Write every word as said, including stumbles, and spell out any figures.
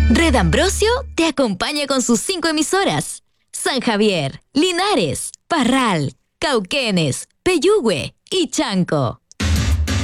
Red Ambrosio te acompaña con sus cinco emisoras: San Javier, Linares, Parral, Cauquenes, Peyúgue y Chanco.